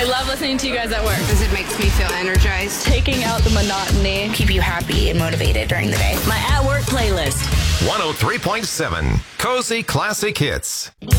I love listening to you guys at work. Because it makes me feel energized. Taking out the monotony. Keep you happy and motivated during the day. My at-work playlist. 103.7 Cozy Classic Hits.